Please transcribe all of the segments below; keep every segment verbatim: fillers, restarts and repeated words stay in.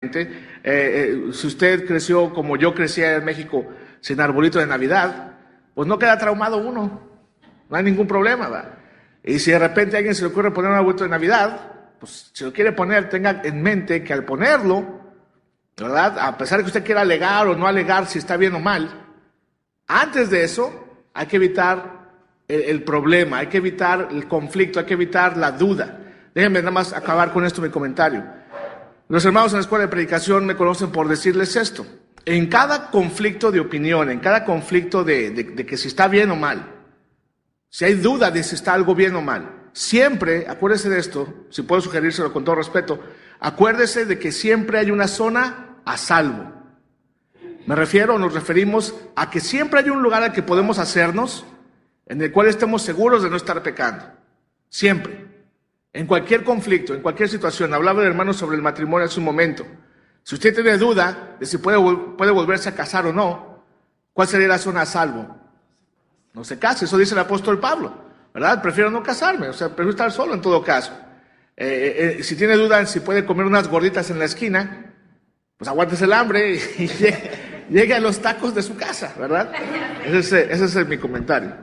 Eh, eh, si usted creció como yo crecía en México sin arbolito de Navidad, pues no queda traumado uno, no hay ningún problema, ¿verdad? Y si de repente a alguien se le ocurre poner un arbolito de Navidad, pues si lo quiere poner, tenga en mente que al ponerlo, ¿verdad?, a pesar de que usted quiera alegar o no alegar si está bien o mal, antes de eso hay que evitar el, el problema, hay que evitar el conflicto, hay que evitar la duda. Déjenme nada más acabar con esto mi comentario. Los hermanos en la escuela de predicación me conocen por decirles esto. En cada conflicto de opinión, en cada conflicto de, de, de que si está bien o mal, si hay duda de si está algo bien o mal, siempre, acuérdese de esto, si puedo sugerírselo con todo respeto, acuérdese de que siempre hay una zona a salvo. Me refiero, nos referimos a que siempre hay un lugar al que podemos hacernos, en el cual estemos seguros de no estar pecando. Siempre. En cualquier conflicto, en cualquier situación. Hablaba el hermano sobre el matrimonio hace un momento. Si usted tiene duda de si puede, puede volverse a casar o no, ¿cuál sería la zona a salvo? No se case, eso dice el apóstol Pablo, ¿verdad? Prefiero no casarme, o sea, prefiero estar solo en todo caso. Eh, eh, si tiene duda en si puede comer unas gorditas en la esquina, pues aguántese el hambre y, y llegue, llegue a los tacos de su casa, ¿verdad? Ese es, ese es mi comentario.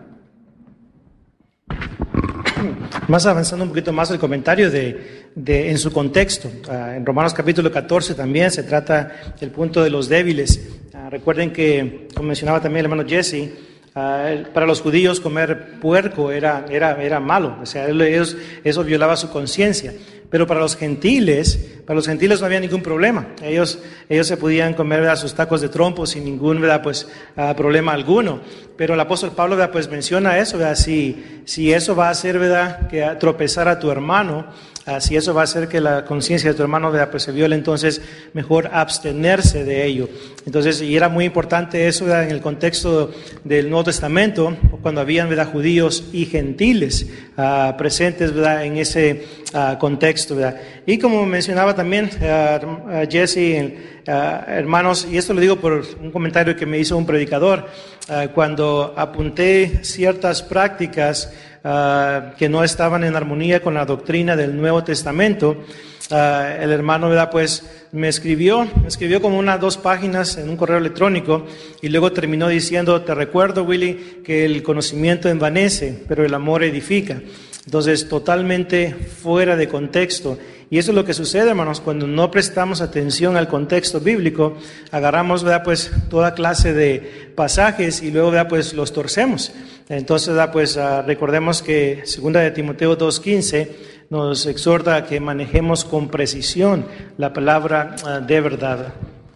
Más avanzando un poquito más el comentario de, de en su contexto, uh, en Romanos capítulo catorce también se trata el punto de los débiles. Uh, recuerden que, como mencionaba también el hermano Jesse, uh, para los judíos comer puerco era, era, era malo, o sea, ellos, eso violaba su conciencia. Pero para los gentiles, para los gentiles no había ningún problema. Ellos, ellos se podían comer, ¿verdad?, sus tacos de trompo sin ningún, ¿verdad?, pues, uh, problema alguno. Pero el apóstol Pablo, ¿verdad?, pues menciona eso, ¿verdad? Si, si eso va a hacer, ¿verdad?, que tropezar a tu hermano, uh, si eso va a hacer que la conciencia de tu hermano, ¿verdad?, pues se viole, entonces mejor abstenerse de ello. Entonces, y era muy importante eso, ¿verdad?, en el contexto del Nuevo Testamento, cuando habían, ¿verdad?, judíos y gentiles uh, presentes, ¿verdad?, en ese uh, contexto. ¿Verdad? Y como mencionaba también uh, uh, Jesse, uh, hermanos, y esto lo digo por un comentario que me hizo un predicador, uh, cuando apunté ciertas prácticas uh, que no estaban en armonía con la doctrina del Nuevo Testamento, uh, el hermano, ¿verdad?, pues me escribió, me escribió como unas dos páginas en un correo electrónico y luego terminó diciendo: te recuerdo, Willy, que el conocimiento envanece, pero el amor edifica. Entonces, totalmente fuera de contexto. Y eso es lo que sucede, hermanos, cuando no prestamos atención al contexto bíblico, agarramos, ¿verdad?, pues toda clase de pasajes y luego, ¿verdad?, pues los torcemos. Entonces, ¿verdad?, pues uh, recordemos que segunda de Timoteo dos quince nos exhorta a que manejemos con precisión la palabra uh, de verdad.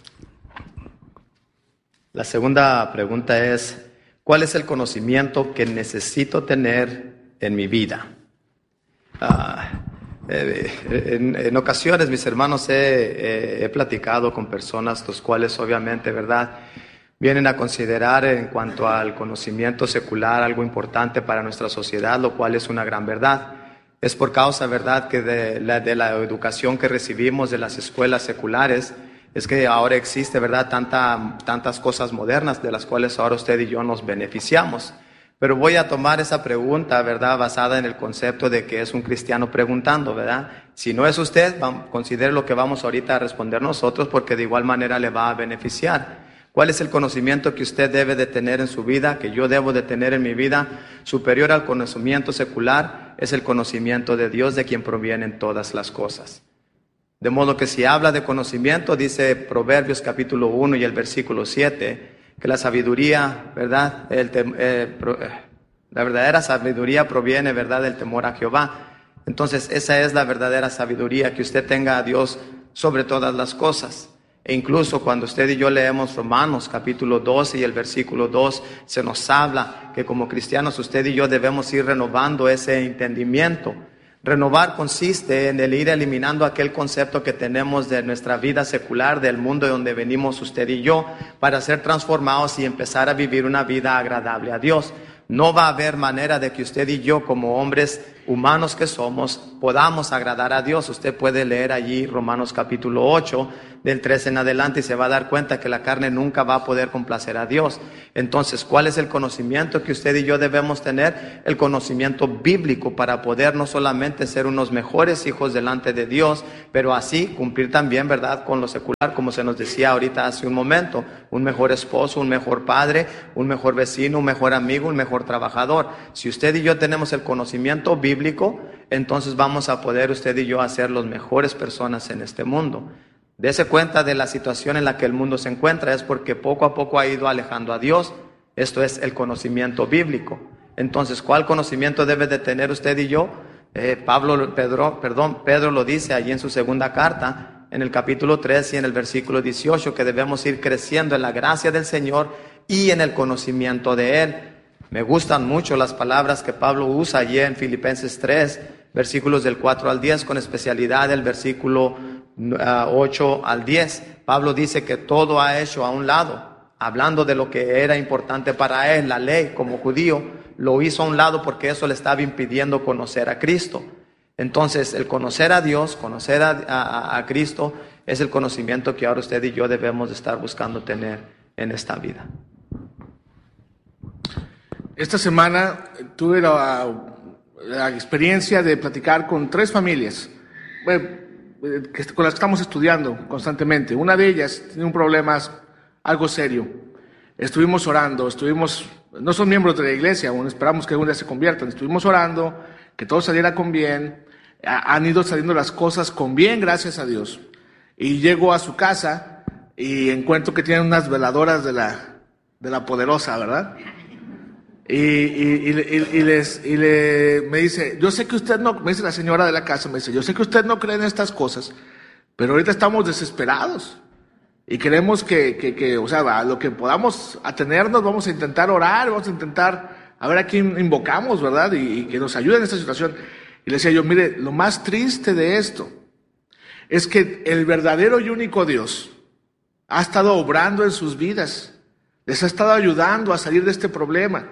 La segunda pregunta es: ¿cuál es el conocimiento que necesito tener en mi vida? Uh, eh, en, en ocasiones, mis hermanos, he, eh, he platicado con personas los cuales obviamente, ¿verdad?, vienen a considerar en cuanto al conocimiento secular algo importante para nuestra sociedad, lo cual es una gran verdad. Es por causa, ¿verdad?, que de la, de la educación que recibimos de las escuelas seculares, es que ahora existe, ¿verdad?, tanta, tantas cosas modernas de las cuales ahora usted y yo nos beneficiamos. Pero voy a tomar esa pregunta, ¿verdad?, basada en el concepto de que es un cristiano preguntando, ¿verdad? Si no es usted, considere lo que vamos ahorita a responder nosotros, porque de igual manera le va a beneficiar. ¿Cuál es el conocimiento que usted debe de tener en su vida, que yo debo de tener en mi vida? Superior al conocimiento secular es el conocimiento de Dios, de quien provienen todas las cosas. De modo que si habla de conocimiento, dice Proverbios capítulo uno y el versículo siete, que la sabiduría, ¿verdad?, el tem- eh, pro- eh, la verdadera sabiduría proviene, ¿verdad?, del temor a Jehová. Entonces, esa es la verdadera sabiduría, que usted tenga a Dios sobre todas las cosas. E incluso cuando usted y yo leemos Romanos capítulo doce y el versículo dos, se nos habla que como cristianos usted y yo debemos ir renovando ese entendimiento. Renovar consiste en el ir eliminando aquel concepto que tenemos de nuestra vida secular, del mundo de donde venimos usted y yo, para ser transformados y empezar a vivir una vida agradable a Dios. No va a haber manera de que usted y yo, como hombres humanos que somos, podamos agradar a Dios. Usted puede leer allí Romanos capítulo ocho, del trece en adelante, y se va a dar cuenta que la carne nunca va a poder complacer a Dios. Entonces, ¿cuál es el conocimiento que usted y yo debemos tener? El conocimiento bíblico, para poder no solamente ser unos mejores hijos delante de Dios, pero así cumplir también, ¿verdad?, con lo secular, como se nos decía ahorita hace un momento, un mejor esposo, un mejor padre, un mejor vecino, un mejor amigo, un mejor trabajador. Si usted y yo tenemos el conocimiento bíblico, entonces vamos a poder usted y yo hacer las mejores personas en este mundo. Dese cuenta de la situación en la que el mundo se encuentra, es porque poco a poco ha ido alejando a Dios. Esto es el conocimiento bíblico. Entonces, ¿cuál conocimiento debe de tener usted y yo? Eh, Pablo, Pedro, perdón, Pedro lo dice allí en su segunda carta, en el capítulo tres y en el versículo dieciocho, que debemos ir creciendo en la gracia del Señor y en el conocimiento de Él. Me gustan mucho las palabras que Pablo usa allí en Filipenses tres, versículos del cuatro al diez, con especialidad el versículo ocho al diez. Pablo dice que todo ha hecho a un lado, hablando de lo que era importante para él, la ley como judío, lo hizo a un lado porque eso le estaba impidiendo conocer a Cristo. Entonces, el conocer a Dios, conocer a, a, a Cristo, es el conocimiento que ahora usted y yo debemos de estar buscando tener en esta vida. Esta semana tuve la, la experiencia de platicar con tres familias, bueno, con las que estamos estudiando constantemente. Una de ellas tiene un problema algo serio. Estuvimos orando, estuvimos, no son miembros de la iglesia, aún esperamos que algún día se conviertan. Estuvimos orando, que todo saliera con bien. Han ido saliendo las cosas con bien, gracias a Dios. Y llego a su casa y encuentro que tienen unas veladoras de la, de la poderosa, ¿verdad? Y, y, y, y, les, y le, me dice, yo sé que usted no, me dice la señora de la casa, me dice, yo sé que usted no cree en estas cosas, pero ahorita estamos desesperados y queremos que, que, que o sea, a lo que podamos atenernos, vamos a intentar orar, vamos a intentar a ver a quién invocamos, ¿verdad? Y, y que nos ayude en esta situación. Y le decía yo, mire, lo más triste de esto es que el verdadero y único Dios ha estado obrando en sus vidas, les ha estado ayudando a salir de este problema.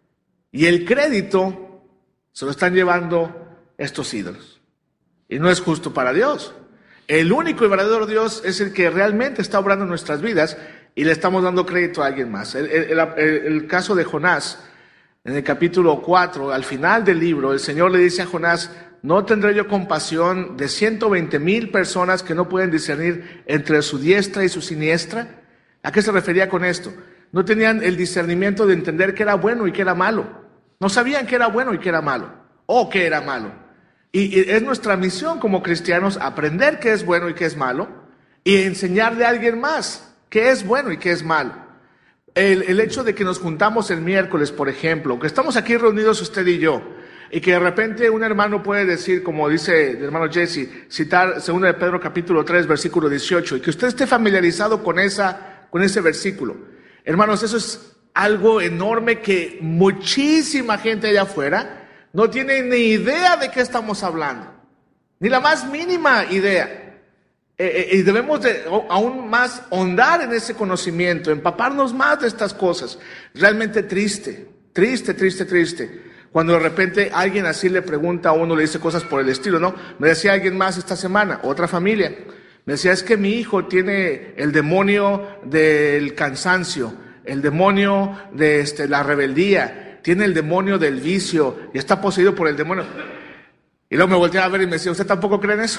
Y el crédito se lo están llevando estos ídolos. Y no es justo para Dios. El único y verdadero Dios es el que realmente está obrando en nuestras vidas y le estamos dando crédito a alguien más. El, el, el, el caso de Jonás, en el capítulo cuatro, al final del libro, el Señor le dice a Jonás, ¿no tendré yo compasión de ciento veinte mil personas que no pueden discernir entre su diestra y su siniestra? ¿A qué se refería con esto? No tenían el discernimiento de entender qué era bueno y qué era malo. No sabían qué era bueno y qué era malo, o qué era malo. Y, y es nuestra misión como cristianos aprender qué es bueno y qué es malo, y enseñarle a alguien más qué es bueno y qué es malo. El, el hecho de que nos juntamos el miércoles, por ejemplo, que estamos aquí reunidos usted y yo, y que de repente un hermano puede decir, como dice el hermano Jesse, citar segunda de Pedro capítulo tres, versículo dieciocho, y que usted esté familiarizado con, esa, con ese versículo. Hermanos, eso es algo enorme que muchísima gente allá afuera no tiene ni idea de qué estamos hablando, ni la más mínima idea. Eh, eh, y debemos de aún más ahondar en ese conocimiento, empaparnos más de estas cosas. Realmente triste, triste, triste, triste. Cuando de repente alguien así le pregunta a uno, le dice cosas por el estilo, ¿no? Me decía alguien más esta semana, otra familia, me decía, es que mi hijo tiene el demonio del cansancio, el demonio de este, la rebeldía, tiene el demonio del vicio y está poseído por el demonio. Y luego me volteaba a ver y me decía, ¿usted tampoco cree en eso?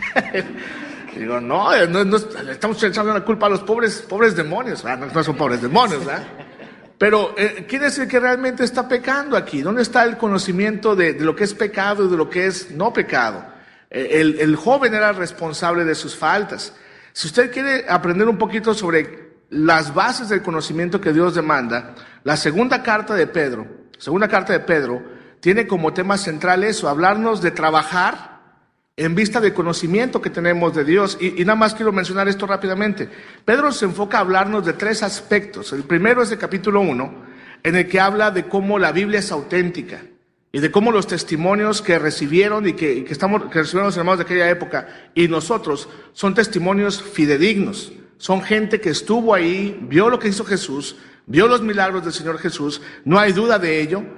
Y digo, no, no, no, estamos echando la culpa a los pobres, pobres demonios. Ah, no, no son pobres demonios, ¿verdad? Pero eh, quiere decir que realmente está pecando aquí. ¿Dónde está el conocimiento de, de lo que es pecado y de lo que es no pecado? Eh, el, el joven era responsable de sus faltas. Si usted quiere aprender un poquito sobre las bases del conocimiento que Dios demanda, la segunda carta de Pedro, segunda carta de Pedro, tiene como tema central eso, hablarnos de trabajar en vista del conocimiento que tenemos de Dios. Y, y nada más quiero mencionar esto rápidamente. Pedro se enfoca a hablarnos de tres aspectos. El primero es el capítulo uno, en el que habla de cómo la Biblia es auténtica y de cómo los testimonios que recibieron y que, y que, estamos, que recibieron los hermanos de aquella época y nosotros son testimonios fidedignos. Son gente que estuvo ahí, vio lo que hizo Jesús, vio los milagros del Señor Jesús, no hay duda de ello.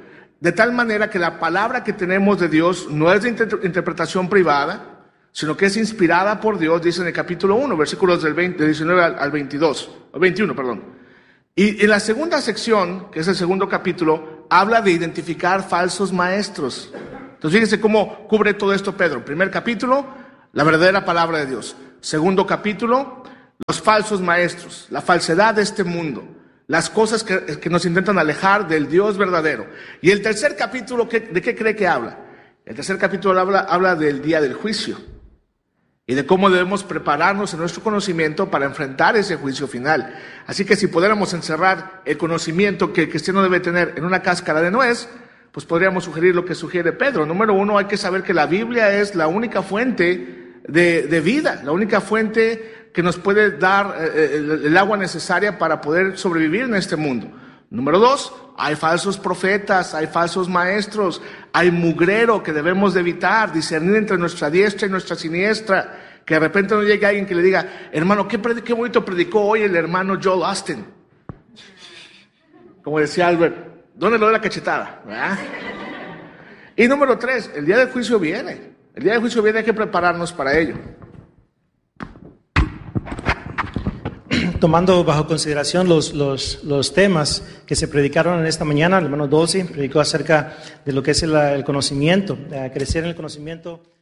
de tal manera que la palabra que tenemos de Dios no es de inter- interpretación privada, sino que es inspirada por Dios, dice en el capítulo uno, versículos del veinte, del diecinueve al, al veintidós, al veintiuno, perdón. Y en la segunda sección, que es el segundo capítulo, habla de identificar falsos maestros. Entonces fíjense cómo cubre todo esto Pedro. Primer capítulo, la verdadera palabra de Dios. Segundo capítulo, los falsos maestros, la falsedad de este mundo, las cosas que, que nos intentan alejar del Dios verdadero. Y el tercer capítulo, ¿qué, ¿de qué cree que habla? El tercer capítulo habla, habla del día del juicio y de cómo debemos prepararnos en nuestro conocimiento para enfrentar ese juicio final. Así que si pudiéramos encerrar el conocimiento que el cristiano debe tener en una cáscara de nuez, pues podríamos sugerir lo que sugiere Pedro. Número uno, hay que saber que la Biblia es la única fuente de, de vida, la única fuente que nos puede dar eh, el, el agua necesaria para poder sobrevivir en este mundo. Número dos, hay falsos profetas, hay falsos maestros, hay mugrero que debemos de evitar, discernir entre nuestra diestra y nuestra siniestra, que de repente no llegue alguien que le diga, hermano, ¿qué, pred- qué bonito predicó hoy el hermano Joel Austin? Como decía Albert, ¿dónde lo de la cachetada? ¿Verdad? Y número tres, el día del juicio viene, el día del juicio viene, hay que prepararnos para ello. Tomando bajo consideración los, los, los temas que se predicaron en esta mañana, el hermano Dolce predicó acerca de lo que es el, el conocimiento, eh, crecer en el conocimiento